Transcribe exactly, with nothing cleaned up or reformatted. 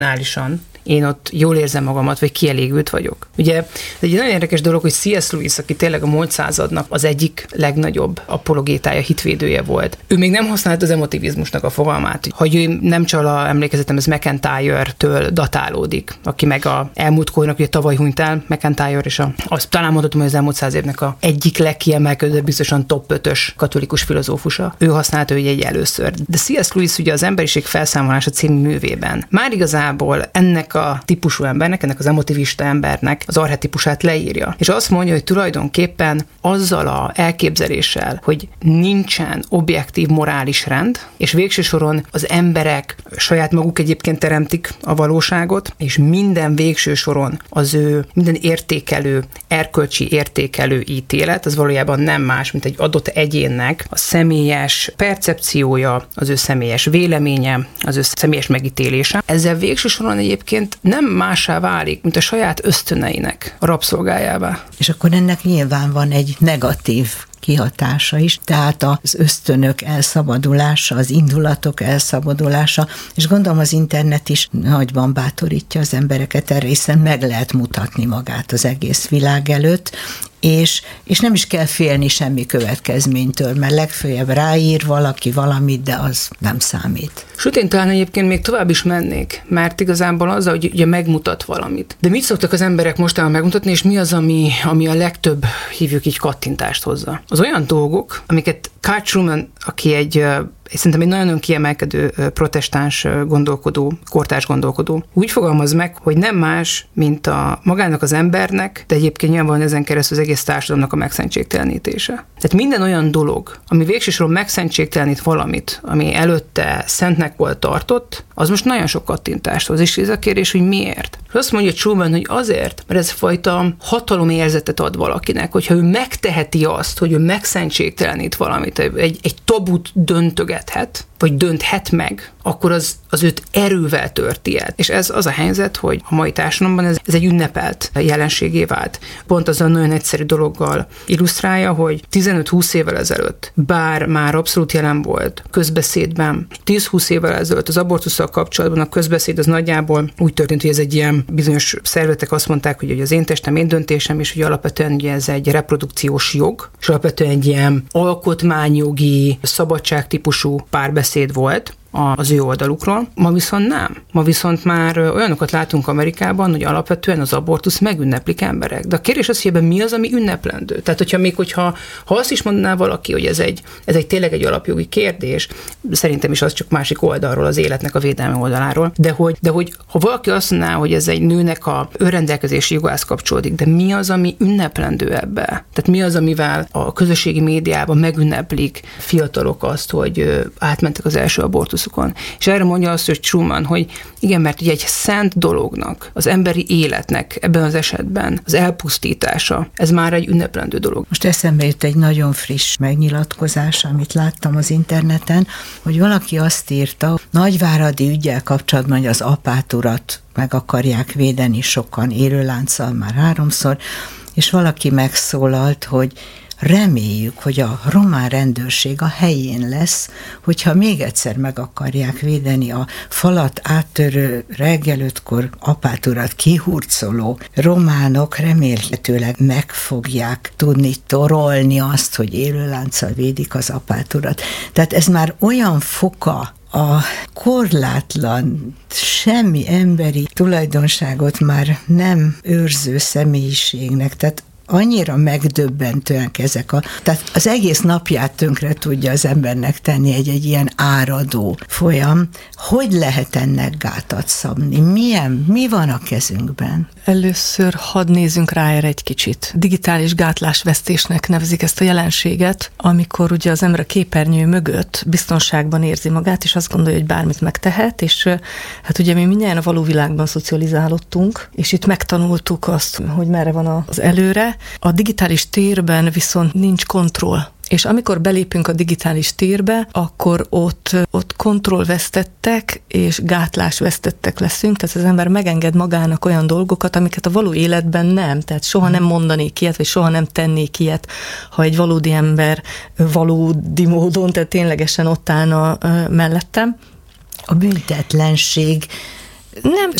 emocionálisan én ott jól érzem magamat, vagy kielégült vagyok. Ugye ez egy nagyon érdekes dolog, hogy C S. Lewis, aki tényleg a múlt századnak az egyik legnagyobb apologétája, hitvédője volt. Ő még nem használt az emotivizmusnak a fogalmát. Hogy ő nem csal a emlékezetem, ez McIntyre-től datálódik, aki meg a elmúlt kornak, ugye tavaly hunyt el McIntyre, és a, azt talán mondhatom, hogy az elmúlt száz évnek a egyik legkiemelkedőbb, biztosan top ötös katolikus filozófusa. Ő használta ugye egy először. De C S. Lewis ugye az Emberiség felszámolása című művében már igazából ennek a típusú embernek, ennek az emotivista embernek az archetípusát leírja. És azt mondja, hogy tulajdonképpen azzal a elképzeléssel, hogy nincsen objektív morális rend, és végső soron az emberek saját maguk egyébként teremtik a valóságot, és minden végső soron az ő minden értékelő, erkölcsi értékelő ítélet, az valójában nem más, mint egy adott egyénnek a személyes percepciója, az ő személyes véleménye, az ő személyes megítélése. Ezzel végső soron egyébként nem mássá válik, mint a saját ösztöneinek a rabszolgájává. És akkor ennek nyilván van egy negatív kihatása is, tehát az ösztönök elszabadulása, az indulatok elszabadulása, és gondolom az internet is nagyban bátorítja az embereket erre, hiszen meg lehet mutatni magát az egész világ előtt, és, és nem is kell félni semmi következménytől, mert legfőjebb ráír valaki valamit, de az nem számít. Sőt, én talán egyébként még tovább is mennék, mert igazából az, hogy ugye megmutat valamit. De mit szoktak az emberek mostanában megmutatni, és mi az, ami, ami a legtöbb, hívjuk így, kattintást hozza? Az olyan dolgok, amiket Carl Trueman, aki egy és szerintem egy nagyon önkiemelkedő protestáns gondolkodó, kortárs gondolkodó, úgy fogalmaz meg, hogy nem más, mint a magának az embernek, de egyébként nyilvánvalóan ezen keresztül az egész társadalomnak a megszentségtelenítése. Tehát minden olyan dolog, ami végső soron megszentségtelenít valamit, ami előtte szentnek volt tartott, az most nagyon sok kattintást hoz. És ez a kérdés, hogy miért? És azt mondja Truman, hogy azért, mert ez fajta hatalomérzetet ad valakinek, hogyha ő megteheti azt, hogy ő megszentségtelenít valamit, egy, egy tabut döntögethet, vagy dönthet meg, akkor az, az őt erővel törti el. És ez az a helyzet, hogy a mai társadalomban ez, ez egy ünnepelt jelenségé vált. Pont az a nagyon egyszerű dologgal illusztrálja, hogy tizenöt-húsz évvel ezelőtt, bár már abszolút jelen volt közbeszédben, tíz-húsz évvel ezelőtt az abortusszal kapcsolatban a közbeszéd az nagyjából úgy történt, hogy ez egy ilyen bizonyos szervezetek azt mondták, hogy az én testem, én döntésem, és hogy alapvetően ugye ez egy reprodukciós jog, és alapvetően egy ilyen alkotmányjogi, szabadságtípusú párbeszéd volt az ő oldalukról. Ma viszont nem. Ma viszont már olyanokat látunk Amerikában, hogy alapvetően az abortusz megünneplik emberek. De a kérdés az, hogy ebben mi az, ami ünneplendő. Tehát, hogyha még hogyha ha azt is mondaná valaki, hogy ez egy, ez egy tényleg egy alapjogi kérdés, szerintem is az csak másik oldalról, az életnek a védelme oldaláról, de hogy, de hogy ha valaki azt mondaná, hogy ez egy nőnek a önrendelkezési jogához kapcsolódik, de mi az, ami ünneplendő ebbe? Tehát mi az, amivel a közösségi médiában megünneplik fiatalok azt, hogy átmentek az első abortusz. És erre mondja azt, hogy Truman, hogy igen, mert ugye egy szent dolognak, az emberi életnek ebben az esetben az elpusztítása, ez már egy ünneplendő dolog. Most eszembe jut egy nagyon friss megnyilatkozás, amit láttam az interneten, hogy valaki azt írta, nagyváradi üggyel kapcsolatban, hogy az apáturat meg akarják védeni sokan élőlánccal már háromszor, és valaki megszólalt, hogy reméljük, hogy a román rendőrség a helyén lesz, hogyha még egyszer meg akarják védeni a falat áttörő reggel ötkor apáturat kihurcoló románok, remélhetőleg meg fogják tudni torolni azt, hogy élőlánccal védik az apáturat. Tehát ez már olyan foka a korlátlan, semmi emberi tulajdonságot már nem őrző személyiségnek, tehát annyira megdöbbentőek ezek a... Tehát az egész napját tönkre tudja az embernek tenni egy, egy ilyen áradó folyam. Hogy lehet ennek gátat szabni? Milyen, mi van a kezünkben? Először hadd nézzünk rá erre egy kicsit. Digitális gátlásvesztésnek nevezik ezt a jelenséget, amikor ugye az ember a képernyő mögött biztonságban érzi magát, és azt gondolja, hogy bármit megtehet, és hát ugye mi mindjárt a való világban szocializálódtunk, és itt megtanultuk azt, hogy merre van az előre. A digitális térben viszont nincs kontroll. És amikor belépünk a digitális térbe, akkor ott, ott kontrollvesztettek és gátlásvesztettek leszünk, tehát az ember megenged magának olyan dolgokat, amiket a való életben nem, tehát soha nem mondanék ilyet, vagy soha nem tennék ilyet, ha egy valódi ember valódi módon, tehát ténylegesen ott állna mellettem. A büntetlenség Nem